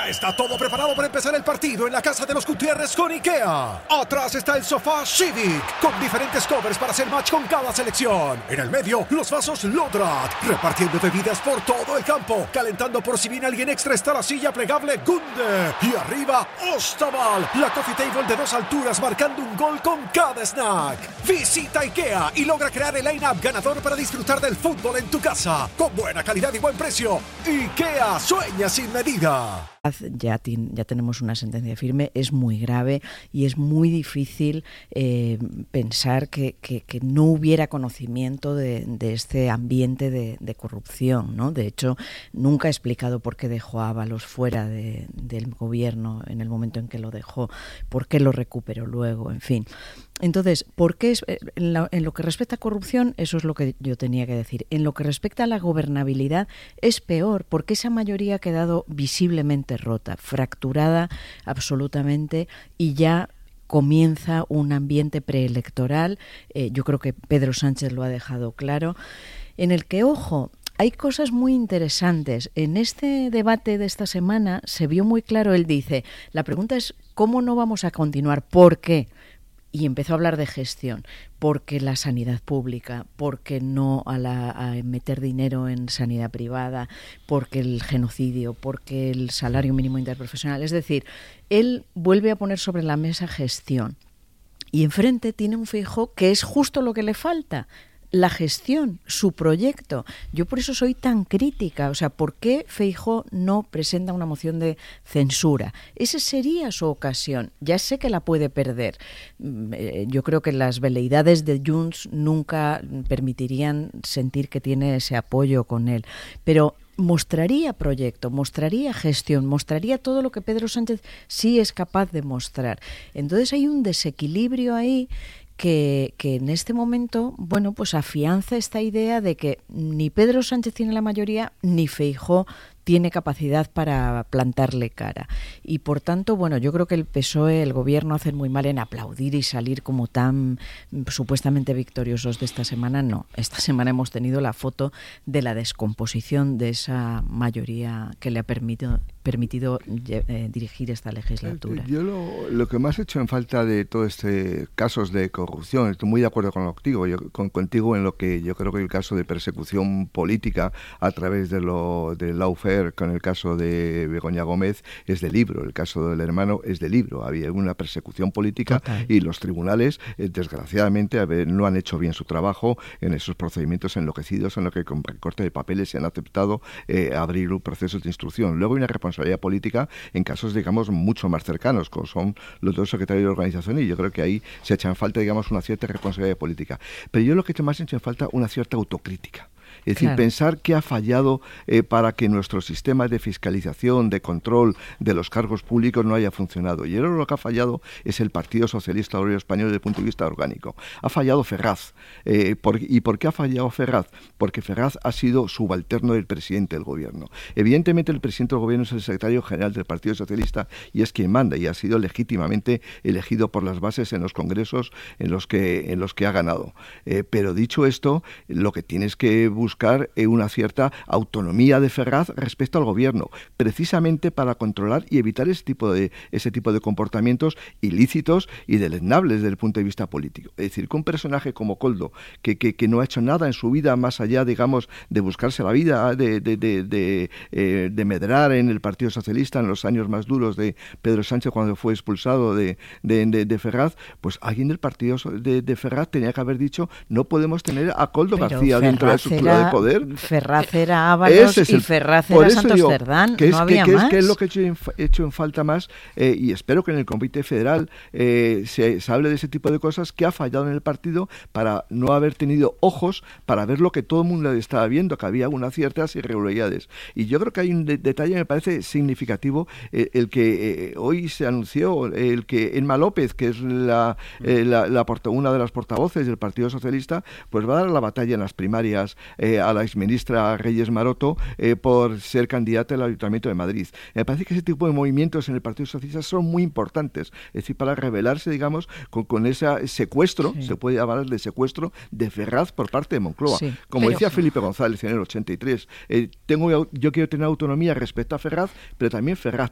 Ya está todo preparado para empezar el partido en la casa de los Gutiérrez con IKEA. Atrás está el sofá Civic, con diferentes covers para hacer match con cada selección. En el medio, los vasos Lodrat, repartiendo bebidas por todo el campo. Calentando por si viene alguien extra está la silla plegable Gunde. Y arriba, Ostaval, la coffee table de 2 alturas marcando un gol con cada snack. Visita IKEA y logra crear el line-up ganador para disfrutar del fútbol en tu casa. Con buena calidad y buen precio. IKEA sueña sin medida. Ya tenemos una sentencia firme, es muy grave y es muy difícil pensar que no hubiera conocimiento de este ambiente de corrupción, ¿no? De hecho, nunca ha explicado por qué dejó a Ábalos fuera del gobierno en el momento en que lo dejó, por qué lo recuperó luego, en fin. Entonces, ¿por qué en lo que respecta a corrupción, eso es lo que yo tenía que decir. En lo que respecta a la gobernabilidad, es peor, porque esa mayoría ha quedado visiblemente rota, fracturada absolutamente, y ya comienza un ambiente preelectoral, yo creo que Pedro Sánchez lo ha dejado claro, en el que, ojo, hay cosas muy interesantes. En este debate de esta semana se vio muy claro, él dice, la pregunta es ¿cómo no vamos a continuar? ¿Por qué? Y empezó a hablar de gestión, porque la sanidad pública, porque no a meter dinero en sanidad privada, porque el genocidio, porque el salario mínimo interprofesional. Es decir, él vuelve a poner sobre la mesa gestión. Y enfrente tiene un Feijóo que es justo lo que le falta. La gestión, su proyecto. Yo por eso soy tan crítica. O sea, ¿por qué Feijóo no presenta una moción de censura? Esa sería su ocasión. Ya sé que la puede perder. Yo creo que las veleidades de Junts nunca permitirían sentir que tiene ese apoyo con él. Pero mostraría proyecto, mostraría gestión, mostraría todo lo que Pedro Sánchez sí es capaz de mostrar. Entonces hay un desequilibrio ahí que en este momento, bueno, pues afianza esta idea de que ni Pedro Sánchez tiene la mayoría, ni Feijóo tiene capacidad para plantarle cara. Y por tanto, bueno, yo creo que el PSOE, el gobierno, hacen muy mal en aplaudir y salir como tan supuestamente victoriosos de esta semana. No, esta semana hemos tenido la foto de la descomposición de esa mayoría que le ha permitido dirigir esta legislatura. Yo lo que más he hecho en falta de todo este casos de corrupción, estoy muy de acuerdo contigo en lo que yo creo que el caso de persecución política a través de lawfare, con el caso de Begoña Gómez, es de libro. El caso del hermano es de libro. Había una persecución política. Total. Y los tribunales, desgraciadamente, no han hecho bien su trabajo en esos procedimientos enloquecidos en los que con recorte de papeles se han aceptado abrir procesos de instrucción. Luego hay una responsabilidad política en casos, digamos, mucho más cercanos, como son los dos secretarios de organización, y yo creo que ahí se echa en falta, digamos, una cierta responsabilidad política. Pero yo lo que más he hecho en falta una cierta autocrítica. Es decir, claro, pensar qué ha fallado para que nuestro sistema de fiscalización, de control de los cargos públicos no haya funcionado. Y yo creo que lo que ha fallado es el Partido Socialista Obrero Español desde el punto de vista orgánico. Ha fallado Ferraz. ¿Y por qué ha fallado Ferraz? Porque Ferraz ha sido subalterno del presidente del gobierno. Evidentemente el presidente del gobierno es el secretario general del Partido Socialista y es quien manda y ha sido legítimamente elegido por las bases en los congresos en los que ha ganado. Pero dicho esto, lo que tienes que buscar una cierta autonomía de Ferraz respecto al gobierno, precisamente para controlar y evitar ese tipo de comportamientos ilícitos y deleznables desde el punto de vista político. Es decir, que un personaje como Koldo, que no ha hecho nada en su vida más allá, digamos, de buscarse la vida, de medrar en el Partido Socialista en los años más duros de Pedro Sánchez cuando fue expulsado de Ferraz, pues alguien del partido de Ferraz tenía que haber dicho no podemos tener a Koldo García dentro de la estructura de poder. Ferraz era Ábalos y Ferraz era Santos Cerdán, no había más. Que es lo que he hecho en falta más, y espero que en el Comité Federal se hable de ese tipo de cosas que ha fallado en el partido para no haber tenido ojos para ver lo que todo el mundo estaba viendo, que había unas ciertas irregularidades. Y yo creo que hay un detalle, me parece significativo, el que hoy se anunció, el que Emma López, que es una de las portavoces del Partido Socialista, pues va a dar la batalla en las primarias a la exministra Reyes Maroto por ser candidata al Ayuntamiento de Madrid. Me parece que ese tipo de movimientos en el Partido Socialista son muy importantes, es decir, para rebelarse, digamos, con ese secuestro, se puede llamar de secuestro de Ferraz por parte de Moncloa. Sí, como decía Felipe González en el 83, yo quiero tener autonomía respecto a Ferraz, pero también Ferraz